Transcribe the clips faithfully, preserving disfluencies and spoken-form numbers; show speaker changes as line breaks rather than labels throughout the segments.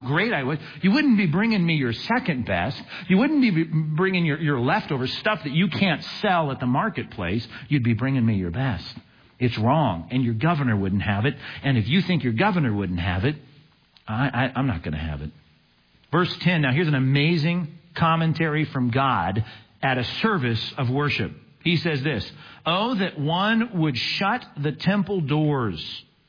great I was. You wouldn't be bringing me your second best. You wouldn't be bringing your, your leftover stuff that you can't sell at the marketplace. You'd be bringing me your best. It's wrong. And your governor wouldn't have it. And if you think your governor wouldn't have it, I, I, I'm not going to have it. Verse ten. Now here's an amazing commentary from God at a service of worship. He says this, "Oh, that one would shut the temple doors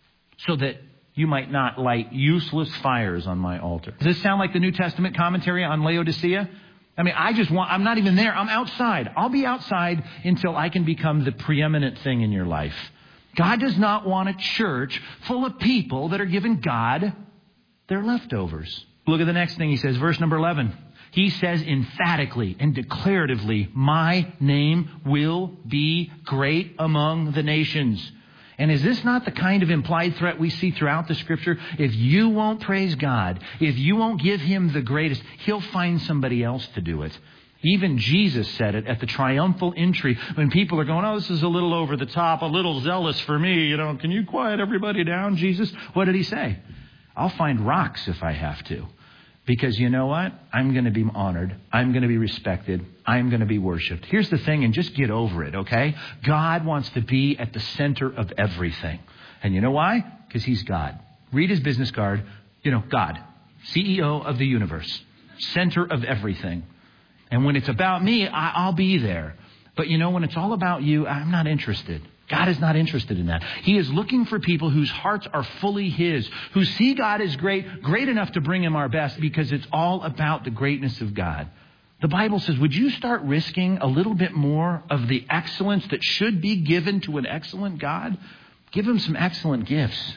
so that you might not light useless fires on my altar." Does this sound like the New Testament commentary on Laodicea? I mean, I just want, I'm not even there. I'm outside. I'll be outside until I can become the preeminent thing in your life. God does not want a church full of people that are giving God their leftovers. Look at the next thing he says, verse number eleven. He says emphatically and declaratively, "My name will be great among the nations." And is this not the kind of implied threat we see throughout the Scripture? If you won't praise God, if you won't give him the greatest, he'll find somebody else to do it. Even Jesus said it at the triumphal entry when people are going, "Oh, this is a little over the top, a little zealous for me. You know, can you quiet everybody down, Jesus?" What did he say? "I'll find rocks if I have to. Because you know what? I'm going to be honored. I'm going to be respected. I'm going to be worshiped." Here's the thing, and just get over it, okay? God wants to be at the center of everything. And you know why? Because he's God. Read his business card. You know, God, C E O of the universe, center of everything. And when it's about me, I, I'll be there. But you know, when it's all about you, I'm not interested. God is not interested in that. He is looking for people whose hearts are fully his, who see God as great, great enough to bring him our best, because it's all about the greatness of God. The Bible says, would you start risking a little bit more of the excellence that should be given to an excellent God? Give him some excellent gifts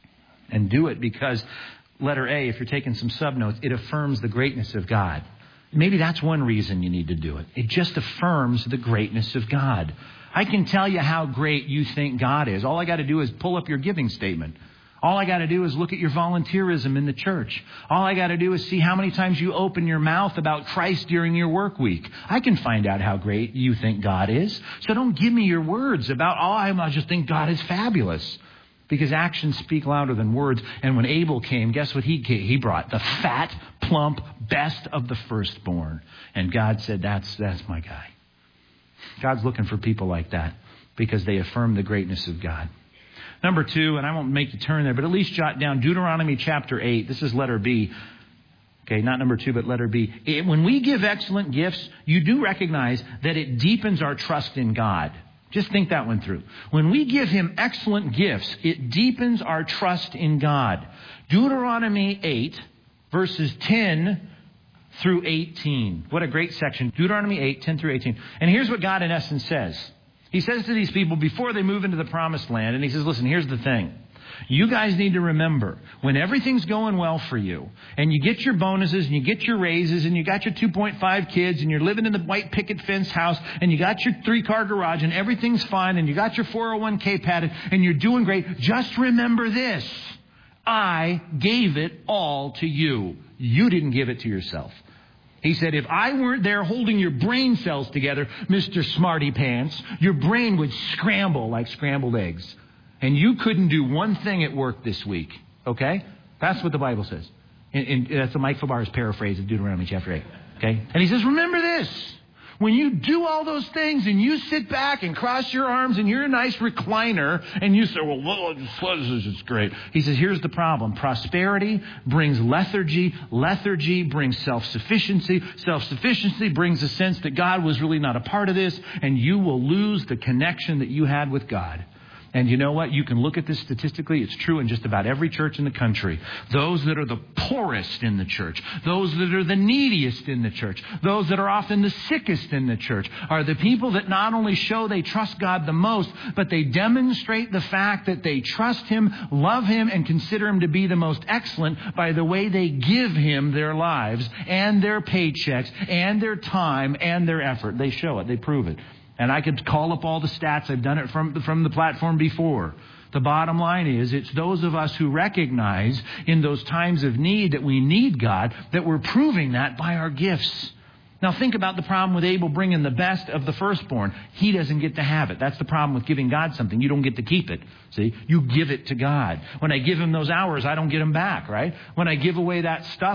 and do it because, letter A, if you're taking some sub notes, it affirms the greatness of God. Maybe that's one reason you need to do it. It just affirms the greatness of God. I can tell you how great you think God is. All I got to do is pull up your giving statement. All I got to do is look at your volunteerism in the church. All I got to do is see how many times you open your mouth about Christ during your work week. I can find out how great you think God is. So don't give me your words about, oh, I just think God is fabulous. Because actions speak louder than words. And when Abel came, guess what he he brought? The fat, plump, best of the firstborn. And God said, that's that's my guy. God's looking for people like that because they affirm the greatness of God. Number two, and I won't make you turn there, but at least jot down Deuteronomy chapter eight. This is letter B. Okay, not number two, but letter B. It, when we give excellent gifts, you do recognize that it deepens our trust in God. Just think that one through. When we give him excellent gifts, it deepens our trust in God. Deuteronomy eight, verses ten through eighteen. What a great section. Deuteronomy eight, ten through eighteen. And here's what God in essence says. He says to these people before they move into the promised land, and he says, listen, here's the thing. You guys need to remember, when everything's going well for you, and you get your bonuses, and you get your raises, and you got your two point five kids, and you're living in the white picket fence house, and you got your three-car garage, and everything's fine, and you got your four oh one k padded, and you're doing great, just remember this. I gave it all to you. You didn't give it to yourself. He said, if I weren't there holding your brain cells together, Mister Smarty Pants, your brain would scramble like scrambled eggs. And you couldn't do one thing at work this week. Okay? That's what the Bible says. And, and that's a Mike Fabar's paraphrase of Deuteronomy chapter eight. Okay? And he says, remember this. When you do all those things and you sit back and cross your arms and you're a nice recliner and you say, well, well this is great. He says, here's the problem. Prosperity brings lethargy. Lethargy brings self-sufficiency. Self-sufficiency brings a sense that God was really not a part of this, and you will lose the connection that you had with God. And you know what? You can look at this statistically. It's true in just about every church in the country. Those that are the poorest in the church, those that are the neediest in the church, those that are often the sickest in the church are the people that not only show they trust God the most, but they demonstrate the fact that they trust him, love him, and consider him to be the most excellent by the way they give him their lives and their paychecks and their time and their effort. They show it. They prove it. And I could call up all the stats. I've done it from, from the platform before. The bottom line is it's those of us who recognize in those times of need that we need God, that we're proving that by our gifts. Now think about the problem with Abel bringing the best of the firstborn. He doesn't get to have it. That's the problem with giving God something. You don't get to keep it. See, you give it to God. When I give him those hours, I don't get them back, right? When I give away that stuff,